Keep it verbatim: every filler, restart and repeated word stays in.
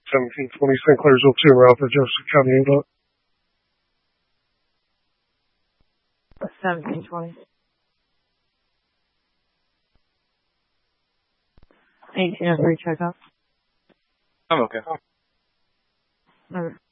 seventeen twenty Saint Clairsville two, route to Jefferson County, O D O T. seventeen twenty. eighteen oh three checkout. I'm okay. Over.